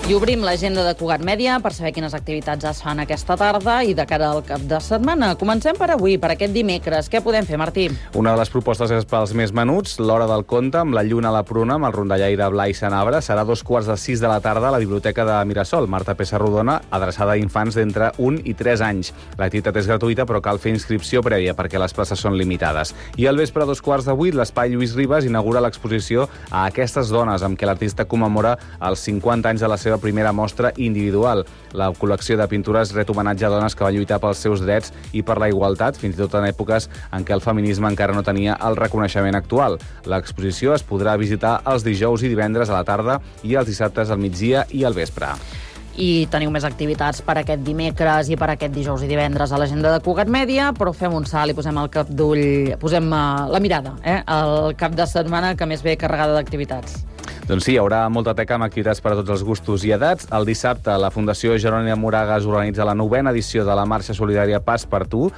I obrim l'agenda de Cugat Mèdia per saber quines activitats es fan aquesta tarda i de cara al cap de setmana. Comencem per avui, per aquest dimecres. Què podem fer, Martí? Una de les propostes és pels més menuts, l'Hora del Conte, amb la lluna a la pruna, amb el rondallaire Blai Sanabra. Serà 5:45 de la tarda a la Biblioteca de Mirasol, Marta Pessarrodona, adreçada a infants d'entre 1 i 3 anys. L'activitat és gratuïta, però cal fer inscripció prèvia perquè les places són limitades. I al vespre, a 7:15, l'Espai Lluís Ribas inaugura l'exposició A aquestes dones, amb què l'artista commemora els 50 anys de la seva primera mostra individual. La col·lecció de pintures ret homenatge a dones que van lluitar pels seus drets i per la igualtat, fins i tot en èpoques en què el feminisme encara no tenia el reconeixement actual. L'exposició es podrà visitar els dijous i divendres a la tarda i els dissabtes al migdia i al vespre. I teniu més activitats per aquest dimecres i per aquest dijous i divendres a l'agenda de Cugat Mèdia, però fem un salt i posem el cap d'ull, posem la mirada, el cap de setmana que més ve carregada d'activitats. Doncs sí, hi haurà molta teca amb activitats per a tots els gustos i edats. El dissabte, la Fundació Jerònima Moragas organitza la 9ª edició de la Marxa Solidària Pas per Tu.